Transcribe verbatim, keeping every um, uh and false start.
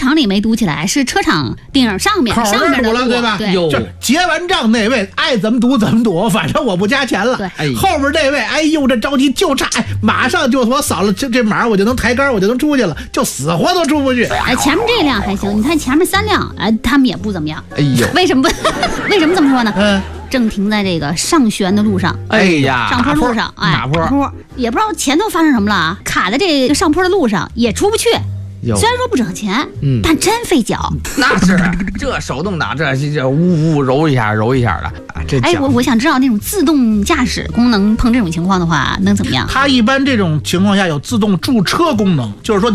场里没堵起来，是车场顶上面口上面的了，对吧？ 对， 就结完账那位爱怎么堵怎么堵，反正我不加钱了。 对， 后边那位哎呦这着急就差，哎马上就我扫了这这码，我就能抬杆，我就能出去了，就死活都出不去。 哎，前面这辆还行，你看前面三辆，哎，他们也不怎么样。 哎呦， 为什么不？为什么这么说呢？ 嗯。 正停在这个上旋的路上， 哎呀， 上坡路上，哎， 马坡， 坡也不知道前头发生什么了啊，卡在这个上坡的路上也出不去。虽然说不挣钱，嗯，但真费脚。 那是这手动挡，这这呜呜揉一下揉一下的啊，这哎，我我想知道那种自动驾驶功能碰这种情况的话能怎么样？ 它一般这种情况下有自动驻车功能，就是说。